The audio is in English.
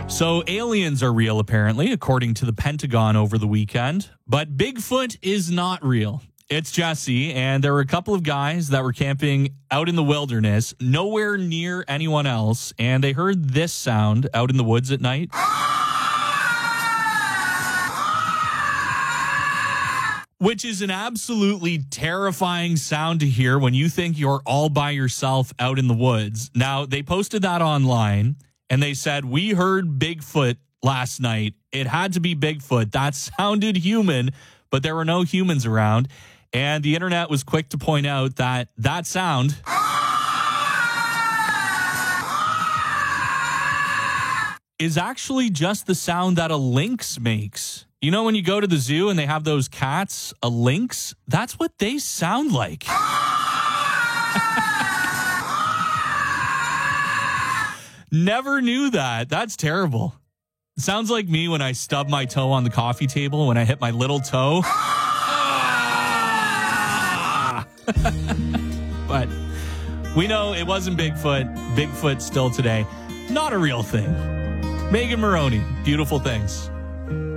So aliens are real, apparently, according to the Pentagon over the weekend. But Bigfoot is not real. It's Jesse, and there were a couple of guys that were camping out in the wilderness, nowhere near anyone else, and they heard this sound out in the woods at night. Which is an absolutely terrifying sound to hear when you think you're all by yourself out in the woods. Now, they posted that online, and they said, we heard Bigfoot last night. It had to be Bigfoot. That sounded human, but there were no humans around. And the internet was quick to point out that that sound is actually just the sound that a lynx makes. You know, when you go to the zoo and they have those cats, a lynx, that's what they sound like. Never knew that. That's terrible. It sounds like me when I stub my toe on the coffee table when I hit my little toe. But we know it wasn't Bigfoot. Bigfoot still today. Not a real thing. Megan Maroney, Beautiful Things.